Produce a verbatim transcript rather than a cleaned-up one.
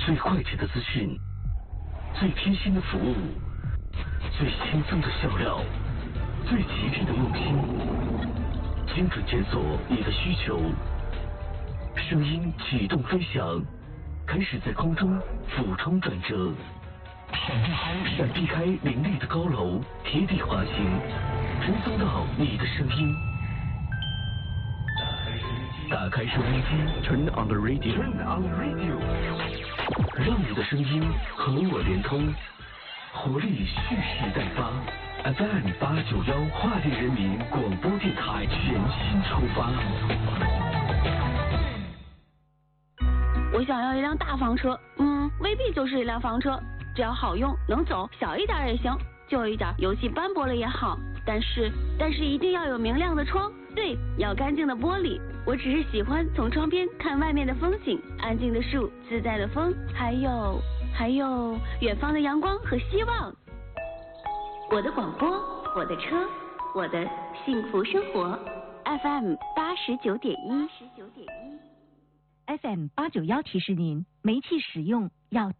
最快捷的资讯，最贴心的服务，最轻松的笑料，最吉利的用心，精准检索你的需求。声音启动飞翔，开始在空中俯冲转折，闪避开闪避开林立的高楼，贴地滑行，追踪到你的声音。打开收音机 ，Turn on the radio，Turn on the radio， 让你的声音和我连通，活力蓄势待发。F M 八九幺华电人民广播电台全新出发。 我想要一辆大房车，嗯，未必就是一辆房车，只要好用能走，小一点也行，旧一点油漆斑驳了也好，但是但是一定要有明亮的窗，对，要干净的玻璃。我只是喜欢从窗边看外面的风景，安静的树，自在的风，还有还有远方的阳光和希望。我的广播，我的车，我的幸福生活。F M 八十九点一，十九点一。 F M 八九幺提示您，煤气使用要